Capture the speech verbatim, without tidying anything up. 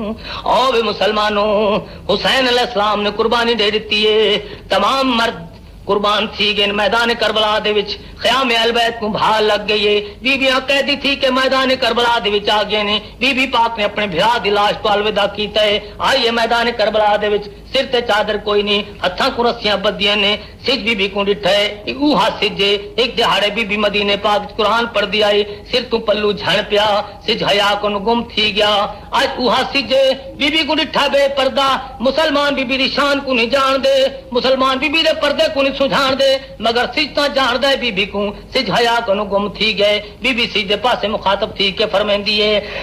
ओ वे मुसलमानों, हुसैन अलैहिस्सलाम ने कुर्बानी दे दी है। तमाम मर्द कुर्बान थी गए मैदान करबला दे विच। ख्याम अहल बैत को भाल लग गई है। बीबियां कहती थी कि मैदान करबला दे विच आ गए ने। बीबी पाक ने अपने भरा दी लाश को अलविदा कीता है। आइए मैदान करबला दे विच, सिर ते चादर कोई नहीं, हत्थां को रस्सियां बद्दियां ने। सिज बीबी को डिठा है ऊहा सिजे। एक दिहाड़े बीबी मदीने पाक कुरान पढ़ दिया है, सिर तू पल्लू झड़ पिया, सिज हया को गुम थी गया। आज ऊहा सिजे बीबी को डिठा बेपर्दा। मुसलमान बीबी दी शान को नहीं जान दे, मुसलमान बीबी दे पर्दे को नहीं सुझाण दे, मगर सिज ता जान दे बीबी को, सिज हया को गुम थी गए। बीबी सिज दे पासे मुखातब थी के फरमांदी है